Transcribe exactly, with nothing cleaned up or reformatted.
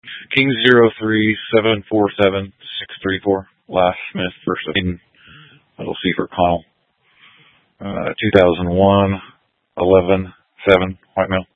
King zero three seven four seven six three four. Last Smith versus in Little C for Connell. Uh, two thousand one eleven seven white male.